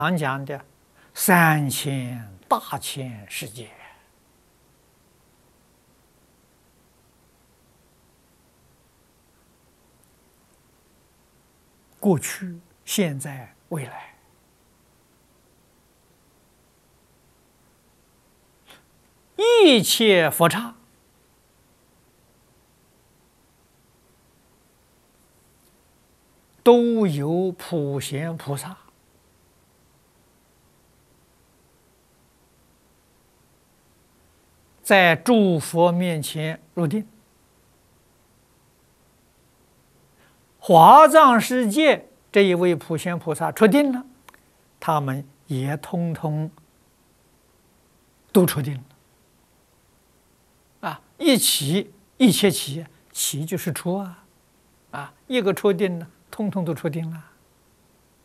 常讲的3000大千世界，过去、现在、未来，一切佛刹都有普贤菩萨在诸佛面前入定。华藏世界这一位普贤菩萨出定了，他们也通通都出定了。一切起，起就是出啊，一个出定了，通通都出定了。